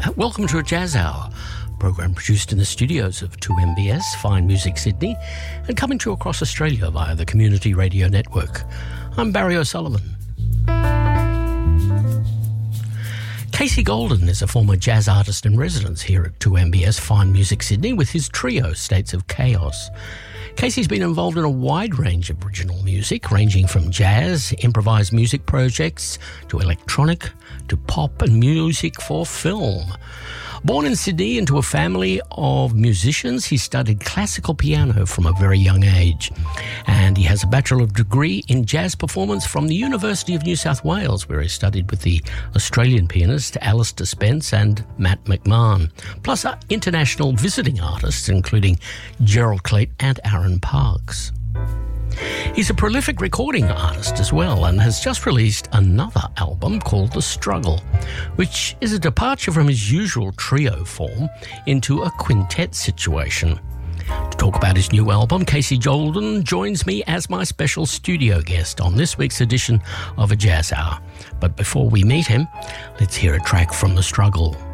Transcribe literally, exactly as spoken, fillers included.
Welcome to a Jazz Hour, program produced in the studios of two M B S, Fine Music Sydney, and coming to you across Australia via the Community Radio Network. I'm Barry O'Sullivan. Casey Golden is a former jazz artist in residence here at two M B S, Fine Music Sydney, with his trio, States of Chaos. Casey's been involved in a wide range of original music, ranging from jazz, improvised music projects, to electronic, to pop and music for film. Born in Sydney into a family of musicians, he studied classical piano from a very young age. And he has a bachelor degree in jazz performance from the University of New South Wales, where he studied with the Australian pianist Alistair Spence and Matt McMahon, plus international visiting artists, including Gerald Clayton and Aaron Parks. He's a prolific recording artist as well and has just released another album called The Struggle, which is a departure from his usual trio form into a quintet situation. To talk about his new album, Casey Golden joins me as my special studio guest on this week's edition of A Jazz Hour. But before we meet him, let's hear a track from The Struggle.